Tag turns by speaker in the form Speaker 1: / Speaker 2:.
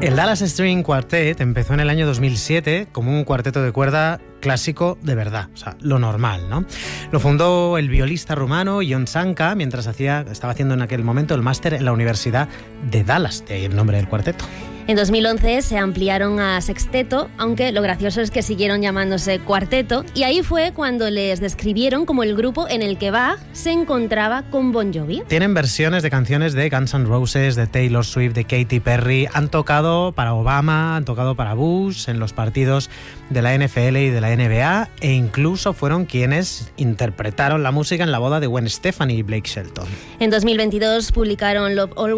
Speaker 1: El Dallas String Quartet empezó en el año 2007 como un cuarteto de cuerda clásico de verdad, o sea, lo normal, ¿no? Lo fundó el violista rumano Ion Sanka mientras estaba haciendo en aquel momento el máster en la Universidad de Dallas, de ahí el nombre del cuarteto.
Speaker 2: En 2011 se ampliaron a sexteto, aunque lo gracioso es que siguieron llamándose cuarteto, y ahí fue cuando les describieron como el grupo en el que Bach se encontraba con Bon Jovi.
Speaker 1: Tienen versiones de canciones de Guns N' Roses, de Taylor Swift, de Katy Perry, han tocado para Obama, han tocado para Bush, en los partidos de la NFL y de la NBA, e incluso fueron quienes interpretaron la música en la boda de Gwen Stefani y Blake Shelton.
Speaker 2: En 2022 publicaron Love Always